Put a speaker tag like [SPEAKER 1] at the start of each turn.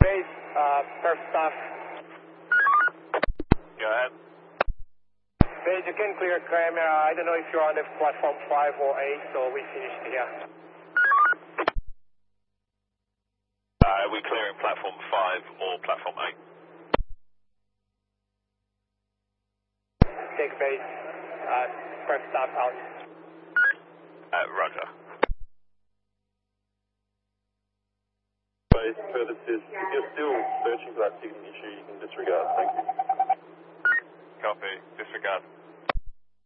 [SPEAKER 1] Base, first staff.
[SPEAKER 2] Go ahead.
[SPEAKER 1] Base, you can clear camera. I don't know if you're on the platform 5 or 8, so we finished here.
[SPEAKER 2] We're clearing platform 5 or platform 8.
[SPEAKER 1] Take base, first staff out.
[SPEAKER 2] Roger.
[SPEAKER 3] Base, further assist. If you're still searching for that ticketing issue, you can disregard. Thank you.
[SPEAKER 2] Copy. Disregard.